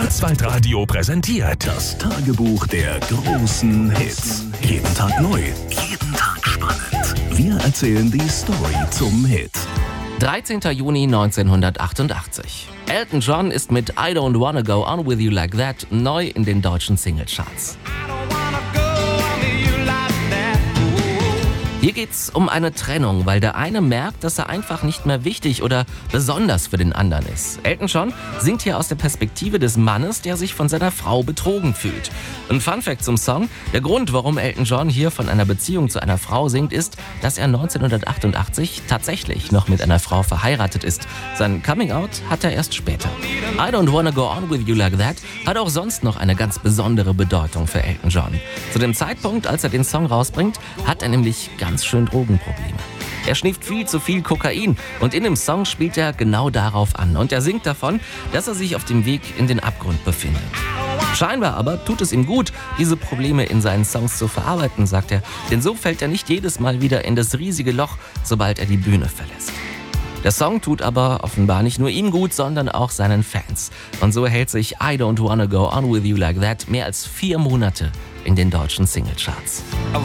Schwarzwaldradio präsentiert Das Tagebuch der großen Hits. Jeden Tag neu, jeden Tag spannend. Wir erzählen die Story zum Hit. 13. Juni 1988. Elton John ist mit I Don't Wanna Go On With You Like That neu in den deutschen Singlecharts. Hier geht's um eine Trennung, weil der eine merkt, dass er einfach nicht mehr wichtig oder besonders für den anderen ist. Elton John singt hier aus der Perspektive des Mannes, der sich von seiner Frau betrogen fühlt. Ein Funfact zum Song: Der Grund, warum Elton John hier von einer Beziehung zu einer Frau singt, ist, dass er 1988 tatsächlich noch mit einer Frau verheiratet ist. Sein Coming-out hat er erst später. I Don't Wanna Go On With You Like That hat auch sonst noch eine ganz besondere Bedeutung für Elton John. Zu dem Zeitpunkt, als er den Song rausbringt, hat er nämlich ganz schön Drogenprobleme. Er schnifft viel zu viel Kokain und in dem Song spielt er genau darauf an. Und er singt davon, dass er sich auf dem Weg in den Abgrund befindet. Scheinbar aber tut es ihm gut, diese Probleme in seinen Songs zu verarbeiten, sagt er. Denn so fällt er nicht jedes Mal wieder in das riesige Loch, sobald er die Bühne verlässt. Der Song tut aber offenbar nicht nur ihm gut, sondern auch seinen Fans. Und so hält sich I Don't Wanna Go On With You Like That mehr als 4 Monate in den deutschen Singlecharts.